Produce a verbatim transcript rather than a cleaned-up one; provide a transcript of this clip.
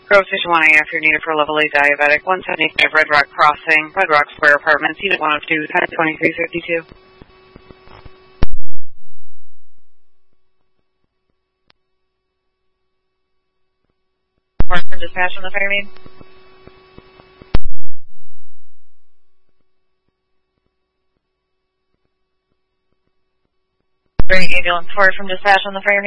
Grove Station one A F, you're needed for level A diabetic, one seventy-five Red Rock Crossing, Red Rock Square Apartments, Unit one oh two, twenty-three fifty-two. From dispatch on the fire main. Bring ambulance forward from dispatch on the fire main.